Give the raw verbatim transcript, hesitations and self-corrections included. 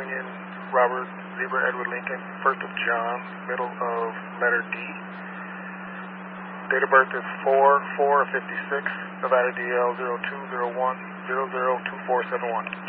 Union, Robert, Zebra, Edward, Lincoln, first of John, middle of letter D. Date of birth is four four fifty-six, Nevada D L zero two zero one zero zero two four seven one.